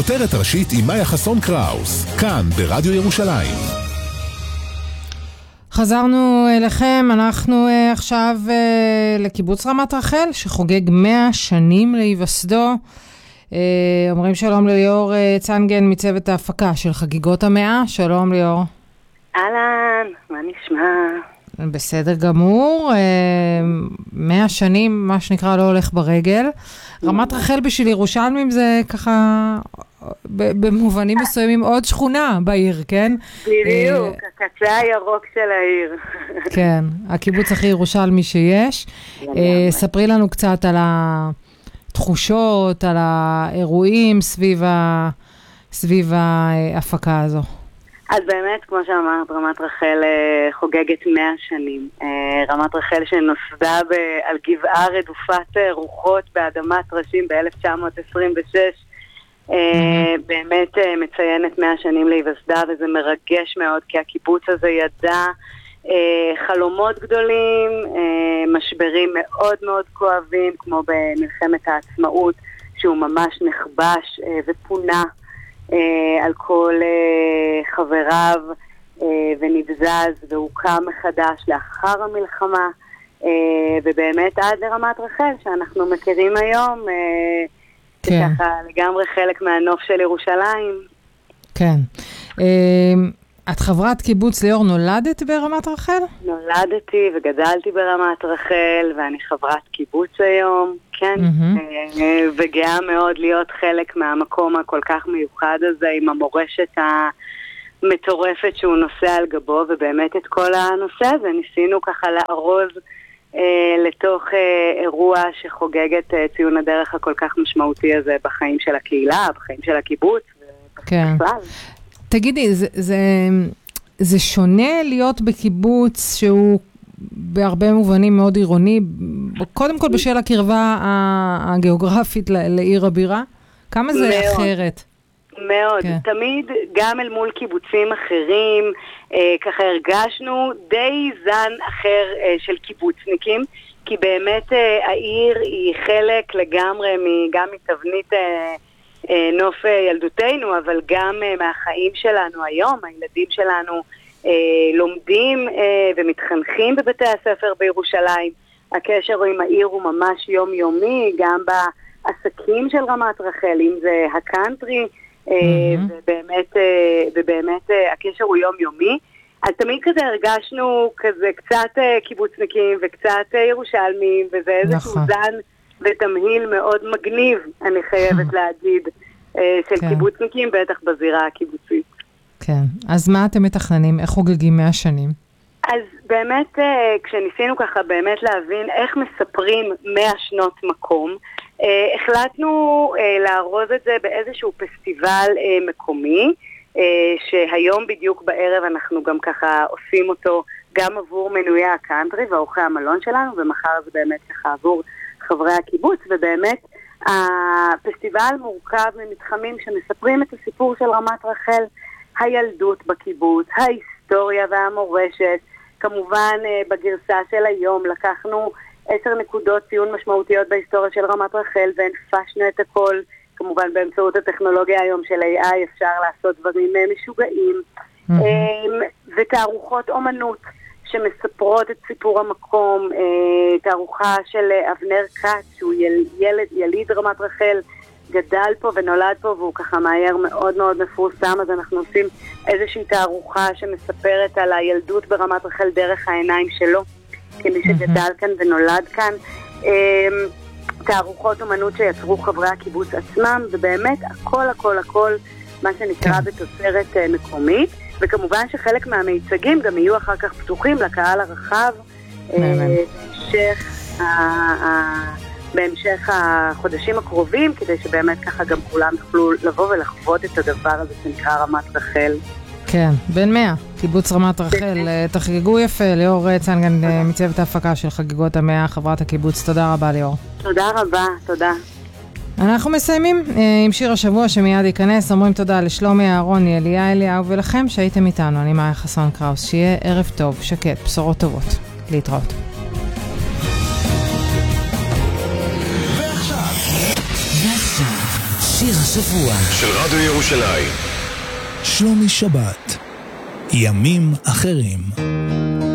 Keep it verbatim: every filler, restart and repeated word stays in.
כותרת ראשית עם מאיה חסון קראוס, כאן ברדיו ירושלים. חזרנו אליכם, אנחנו עכשיו לקיבוץ רמת רחל, שחוגג מאה שנים להיווסדו. אומרים שלום לליאור צנגן מצוות ההפקה של חגיגות המאה. שלום ליאור. אהלן, מה נשמע? בסדר גמור, מאה שנים, מה שנקרא, לא הולך ברגל. רמת רחל בשביל ירושלמים זה ככה, במובנים מסוימים, עוד שכונה בעיר, כן? בדיוק, הקצה הירוק של העיר. כן, הקיבוץ הכי ירושלמי שיש. ספרי לנו קצת על התחושות, על האירועים סביב ההפקה הזו. אז באמת, כמו שאמרת, רמת רחל חוגגת מאה שנים. רמת רחל שנוסדה על גבעה רדופת רוחות באדמת ראשים ב-אלף תשע מאות עשרים ושש, באמת מציינת מאה שנים להיווסדה, וזה מרגש מאוד, כי הקיבוץ הזה ידע חלומות גדולים, משברים מאוד מאוד כואבים, כמו במלחמת העצמאות, שהוא ממש נכבש ופונה על כל חבריו ונבזז והוקם מחדש לאחר המלחמה, ובאמת עד לרמת רחל שאנחנו מכירים היום, כן. ככה לגמרי חלק מהנוף של ירושלים. כן. את חברת קיבוץ ליאור, נולדת ברמת רחל? נולדתי וגדלתי ברמת רחל, ואני חברת קיבוץ היום, כן, mm-hmm. וגאה מאוד להיות חלק מהמקום הכל כך מיוחד הזה, עם המורשת המטורפת שהוא נושא על גבו, ובאמת את כל הנושא הזה ניסינו ככה לארוז אה, לתוך אה, אירוע שחוגג את אה, ציון הדרך הכל כך משמעותי הזה בחיים של הקהילה, בחיים של הקיבוץ, כן. ובכלל. תגידי, זה, זה, זה שונה להיות בקיבוץ שהוא בהרבה מובנים מאוד עירוני, קודם כל בשל הקרבה הגיאוגרפית לעיר הבירה? כמה זה מאוד, אחרת? מאוד. כן. תמיד גם אל מול קיבוצים אחרים, אה, ככה הרגשנו די זן אחר אה, של קיבוצניקים, כי באמת אה, העיר היא חלק לגמרי גם מתבנית אה, נוף ילדותנו, אבל גם מהחיים שלנו היום. הילדים שלנו אה, לומדים אה, ומתחנכים בבתי הספר בירושלים. הקשר עם העיר הוא ממש יומיומי, גם בעסקים של רמת רחל, אם זה הקאנטרי, אה, mm-hmm. ובאמת, אה, ובאמת אה, הקשר הוא יומיומי. אז תמיד כזה הרגשנו כזה קצת אה, קיבוצניקים וקצת אה, ירושלמים, וזה איזשהו נכון. זן ותמהיל מאוד מגניב, אני חייבת להגיד, של כן. קיבוצניקים, בטח בזירה הקיבוצית. כן. אז מה אתם מתכננים? איך חוגגים מאה שנים? אז באמת, כשניסינו ככה באמת להבין איך מספרים מאה שנות מקום, החלטנו לארוז את זה באיזשהו פסטיבל מקומי, שהיום בדיוק בערב אנחנו גם ככה עושים אותו גם עבור מנויי הקאנטרי ואורחי המלון שלנו, ומחר זה באמת ככה עבור חברי הקיבוץ, ובאמת הפסטיבל מורכב ממתחמים שמספרים את הסיפור של רמת רחל, הילדות בקיבוץ, ההיסטוריה והמורשת. כמובן בגרסה של היום לקחנו עשר נקודות ציון משמעותיות בהיסטוריה של רמת רחל, והנפשנו את הכל, כמובן באמצעות הטכנולוגיה היום של איי איי אפשר לעשות דברים משוגעים, mm-hmm. ותערוכות אומנות שמספרות את סיפור המקום, תערוכה של אבנר קאט, שהוא ילד, יליד רמת רחל, גדל פה ונולד פה, והוא ככה מהר מאוד מאוד מפורסם, אז אנחנו עושים איזושהי תערוכה שמספרת על הילדות ברמת רחל דרך העיניים שלו, כמי שגדל כאן ונולד כאן. תערוכות אומנות שיצרו חברי הקיבוץ עצמם, ובאמת הכל הכל הכל מה שנקרא בתוצרת מקומית. וכמובן שחלק מהמיצגים גם יהיו אחר כך פתוחים לקהל הרחב בהמשך, בהמשך החודשים הקרובים, כדי שבאמת ככה גם כולם יוכלו לבוא ולחוות את הדבר הזה שנקרא רמת רחל. כן, בן מאה, קיבוץ רמת רחל. תחגגו יפה. ליאור צנגן מצוות ההפקה של חגיגות המאה, חברת הקיבוץ. תודה רבה ליאור. תודה רבה, תודה. אנחנו מסיימים עם שיר השבוע שמיד ייכנס. אומרים תודה לשלומי אהרוני, אליה אליהו, ולכם שהייתם איתנו. אני מאיה חסון קראוס. שיהיה ערב טוב, שקט, בשורות טובות. להתראות. ועכשיו שיר השבוע של רדיו ירושלים. שלומי שבת, ימים אחרים.